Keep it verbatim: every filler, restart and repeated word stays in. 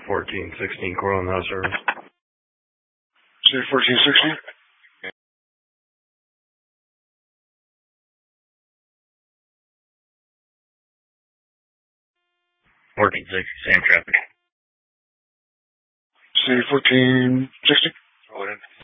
fourteen sixteen Coronado service. Say fourteen sixteen? fourteen sixty, same traffic. Say fourteen sixty? Roll it in.